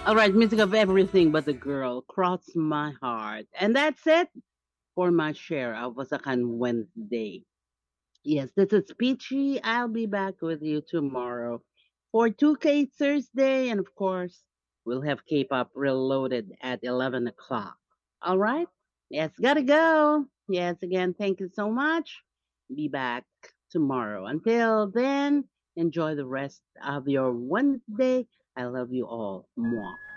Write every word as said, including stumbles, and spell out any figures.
All right, music of everything but the girl cross my heart. And that's it for my share of Wasakan Wednesday. Yes, this is Peachy. I'll be back with you tomorrow for two K Thursday. And of course, we'll have K-pop reloaded at eleven o'clock. All right? Yes, gotta go. Yes, again, thank you so much. Be back tomorrow. Until then, enjoy the rest of your Wednesday. I love you all. Mwah.